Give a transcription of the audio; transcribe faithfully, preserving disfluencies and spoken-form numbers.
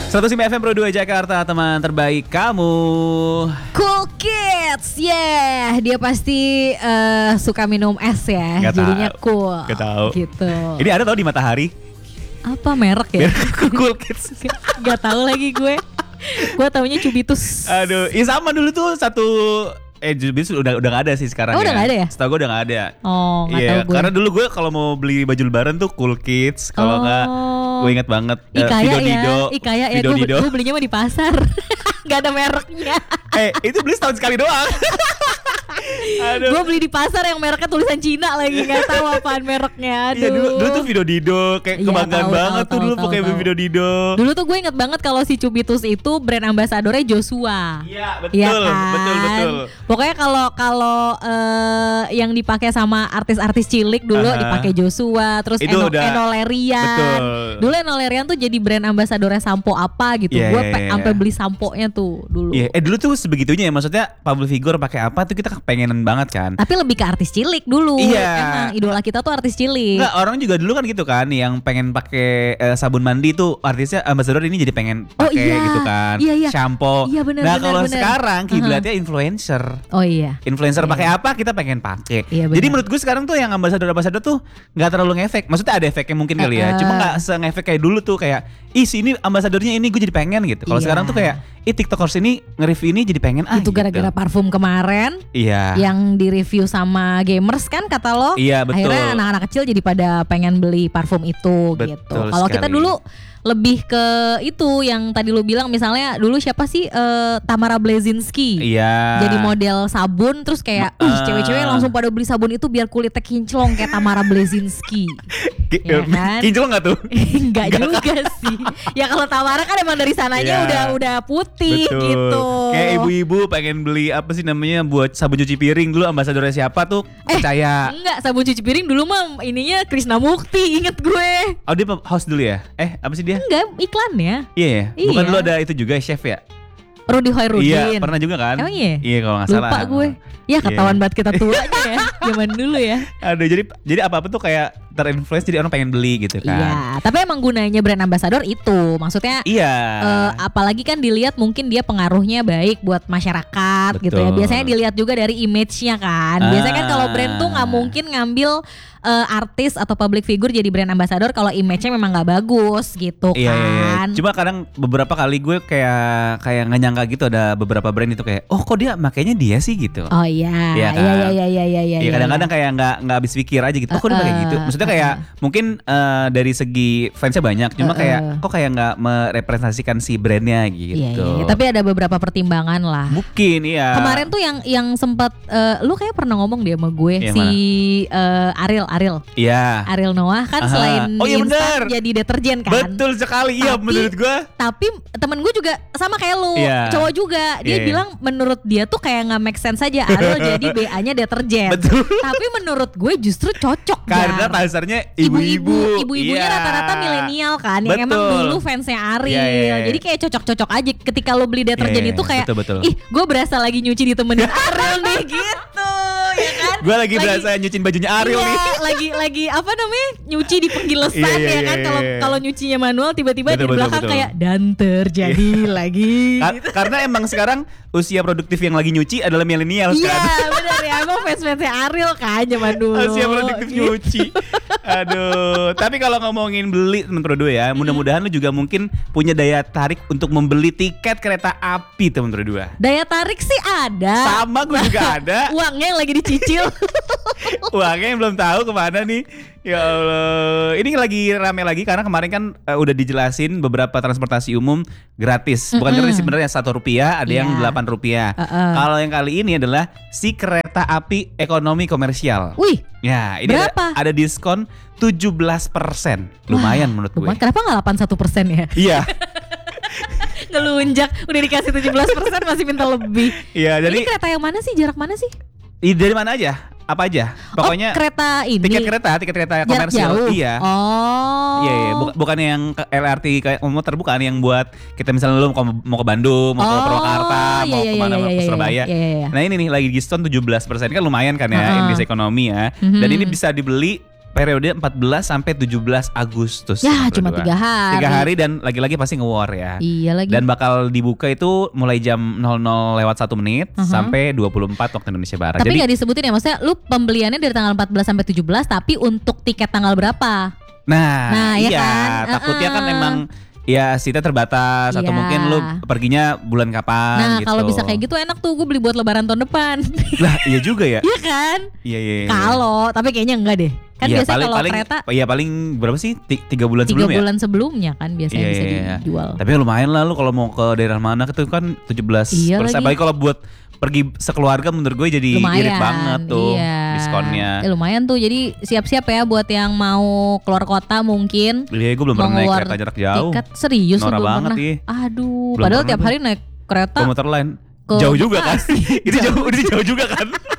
seratus lima F M Pro dua Jakarta, teman terbaik kamu. Cool Kids, yeah. Dia pasti uh, suka minum es ya. Gak jadinya tahu. cool. Gak tahu. Gitu. Ini ada tau di Matahari. Apa merek ya? Cool Kids. Gak tahu lagi gue. Gue taunya Cubitus. Aduh, ya sama dulu tuh satu. Eh Cubitus udah udah gak ada sih sekarang. Oh, ya. udah gak ada ya? Setahu gue udah gak ada. Oh, gak Iya, tahu gue. karena dulu gue kalau mau beli baju lebaran tuh Cool Kids. Kalau nggak, Oh. gue inget banget. uh, Ikaya Vido ya, Dido, Ikaya ya. Vido Gue, Dido. gue belinya mah di pasar. Gak ada mereknya. Eh, itu beli setahun sekali doang. Aduh. Gue beli di pasar yang mereknya tulisan Cina lagi. Gak tahu apaan mereknya. Aduh. Iya, dulu, dulu tuh Vido Dido kayak Iya, kebanggaan tahu, banget tahu, tuh dulu tahu, pakai tahu. Vido Dido. Dulu tuh gue inget banget kalau si Cubitus itu brand ambasadornya Joshua. Iya, betul, Iya kan? betul, betul. Pokoknya kalau kalau eh, yang dipakai sama artis-artis cilik dulu Aha. dipakai Joshua, terus Itu Eno, udah- Eno Lerian. betul. Dulu Eno Lerian tuh jadi brand ambasadornya sampo apa gitu. Iya, gue iya, pe- iya. sampai beli samponya tuh dulu. Iya, eh dulu tuh sebegitunya ya, maksudnya public figure pakai apa tuh kita kepengenan banget kan. Tapi lebih ke artis cilik dulu. Iya. Emang idola kita tuh artis cilik. Enggak, orang juga dulu kan gitu kan, yang pengen pakai eh, sabun mandi tuh artisnya ambasador ini jadi pengen Oh, pakai iya. gitu kan. Iya, iya. Shampoo. Iya, benar, Nah, benar, kalau benar. sekarang Uh-huh. kiblatnya influencer. Oh iya. Influencer Iya. pakai apa kita pengen pakai. Iya, benar. Jadi menurut gue sekarang tuh yang ambasador-ambasador tuh nggak terlalu ngefek. Maksudnya ada efeknya mungkin kali ya. Uh-uh. Cuma nggak se-ngefek kayak dulu tuh kayak ih si ini ambasadornya ini gue jadi pengen gitu. Kalau Iya. sekarang tuh kayak ih TikTokers ini nge-review ini jadi pengen ah. Itu gara-gara gitu. parfum kemarin. Iya. Yang di review sama gamers kan kata lo. Iya, betul. Akhirnya anak-anak kecil jadi pada pengen beli parfum itu Betul gitu. Kalau kita sekali. dulu lebih ke itu yang tadi lu bilang, misalnya dulu siapa sih eh, Tamara Blazinski. Iya. Jadi model sabun terus kayak uh, Ah. cewek-cewek langsung pada beli sabun itu biar kulitnya kinclong kayak Tamara Blazinski. Ki- Iya kan? Kinclong nggak tuh? Enggak juga sih. Ya kalau Tamara kan emang dari sananya Iya. udah udah putih Betul. gitu. Kayak ibu-ibu pengen beli apa sih namanya buat sabun cuci piring dulu ambasadornya siapa tuh Eh, percaya. Enggak, sabun cuci piring dulu mah ininya Krisna Mukti, inget gue. Oh dia host dulu ya? Eh apa sih dia? Enggak, iklannya. Iya ya. Bukan Iya. dulu ada itu juga chef ya? Rudy Hoirudin. Iya pernah juga kan? Emang iya? Iya kalau nggak salah. Lupa gue. Ya ketahuan Iya. banget kita tuanya ya. Zaman dulu ya. Aduh jadi jadi apa apa tuh kayak terinfluence jadi orang pengen beli gitu kan? Iya, tapi emang gunanya brand ambassador itu. Maksudnya Iya. eh, apalagi kan dilihat mungkin dia pengaruhnya baik buat masyarakat gitu ya. Betul. Biasanya dilihat juga dari image-nya kan. Biasanya kan kalau brand tuh nggak mungkin ngambil eh, artis atau public figure jadi brand ambassador kalau image-nya memang nggak bagus gitu Iya, iya, iya. kan. Cuma kadang beberapa kali gue kayak kayak nggak nyangka gitu ada beberapa brand itu kayak oh kok dia makainya dia sih gitu. Oh iya, Iya iya kan? iya iya iya iya. Iya iya, kadang-kadang iya. kayak nggak nggak habis pikir aja gitu. Oh kok dia pakai Uh-uh, gitu. Maksudnya kayak mungkin eh, dari segi fansnya banyak. Cuma Uh-uh. kayak kok kayak nggak merepresentasikan si brandnya gitu. Iya, iya, iya. Tapi ada beberapa pertimbangan lah. Mungkin iya. Kemarin tuh yang yang sempat eh, lu kayak pernah ngomong dia sama gue Yang si eh, Ariel Ariel Iya. Ariel Noah kan Aha. selain Oh, iya instan bener. jadi deterjen kan. Betul sekali. Iya Tapi- menurut gue. Tapi temen gue juga sama kayak lu, Iya. cowok juga. Dia Iya, iya. bilang menurut dia tuh kayak nggak make sense aja Ariel jadi B A-nya deterjen. Betul. Tapi menurut gue justru cocok. Karena Jar. pasarnya ibu-ibu. Ibu-ibunya Iya. rata-rata milenial kan, yang emang Betul. dulu fansnya Ariel. Iya, iya, iya. Jadi kayak cocok-cocok aja. Ketika lo beli deterjen Iya, iya, itu kayak, betul, betul. ih gue berasa lagi nyuci ditemenin Ariel nih gitu, ya kan? Gue lagi, berasa nyuciin bajunya Ariel iya, nih. lagi lagi apa namanya nyuci di penggilesan Iya, iya, ya kan. iya, Kalau iya. kalau nyucinya manual tiba-tiba Betul, di betul, belakang betul. kayak dan terjadi lagi. Ka- gitu. Karena emang sekarang usia produktif yang lagi nyuci adalah milenial Iya kan. benar ya, emang fans-fansnya Ariel kan zaman dulu. Usia produktif Gitu. nyuci. Aduh. Tapi kalau ngomongin beli teman Pro dua ya, mudah-mudahan lu juga mungkin punya daya tarik untuk membeli tiket kereta api teman Pro dua. Daya tarik sih ada. Sama gue juga ada. Uangnya yang lagi dicicil. Uangnya yang belum tahu kemana nih. Ya Allah. Ini lagi rame lagi karena kemarin kan uh, udah dijelasin beberapa transportasi umum gratis. Bukan Mm-mm. gratis sebenarnya satu rupiah, ada yang Iya. delapan rupiah. Uh-uh. Kalau yang kali ini adalah si kereta api ekonomi komersial. Wih, Ya, ini ada, Berapa? ada diskon tujuh belas persen. Lumayan menurut gue. lumayan. Kenapa nggak delapan puluh satu persen ya? Iya. Ngelunjak, udah dikasih tujuh belas persen masih minta lebih. Iya, jadi Ini kereta yang mana sih? Jarak mana sih? i- dari mana aja? Apa aja? Pokoknya oh, kereta ini. tiket kereta, tiket kereta jarak komersial. jauh. Iya. Oh. Iya, iya. Buk- bukan yang ke L R T kayak komuter, bukan yang buat kita misalnya lu mau ke- mau ke Bandung, mau ke Oh, Purwakarta, iya, mau iya, kemana iya, mau iya, ke Surabaya. iya, iya, iya. Nah ini nih lagi diskon tujuh belas persen kan lumayan kan ya, Uh-uh. Indonesia ekonomi ya. Mhm. Dan ini bisa dibeli periode empat belas sampai tujuh belas Agustus. Ya cuma berdua. tiga hari. Tiga hari dan lagi-lagi pasti nge-war ya. Iya lagi. Dan bakal dibuka itu mulai jam nol nol lewat satu menit Uh-huh. sampai dua puluh empat waktu Indonesia Barat. Tapi Jadi nggak disebutin ya, maksudnya lu pembeliannya dari tanggal empat belas sampai tujuh belas, tapi untuk tiket tanggal berapa? Nah, Nah, iya iya, kan? takutnya kan Uh-uh. emang ya seatnya terbatas atau Iya. mungkin lu perginya bulan kapan Nah gitu. kalau bisa kayak gitu enak tuh, gue beli buat lebaran tahun depan. Lah iya juga ya. Iya kan? Iya iya. iya. Kalau, tapi kayaknya enggak deh. Kan Iya, biasanya paling, kalau paling, kereta Iya paling berapa sih? Ti- Tiga bulan tiga sebelum ya? bulan sebelumnya kan biasanya Iya, bisa iya, iya. dijual. Tapi lumayan lah lu kalau mau ke daerah mana itu kan tujuh belas Iya persen. lagi. Apalagi kalau buat pergi sekeluarga menurut gue jadi Lumayan, irit banget tuh iya. diskonnya. Eh, lumayan tuh, jadi siap-siap ya buat yang mau keluar kota mungkin. Iya, gue belum Mau pernah naik ngeluar kereta jarak jauh. Tiket serius lu Norak belum banget, pernah. iya. Aduh, Belum padahal pernah tiap gue. hari naik kereta Komuter lain. ke Jauh juga kan? Bekasi. Ini jauh, ini jauh juga kan?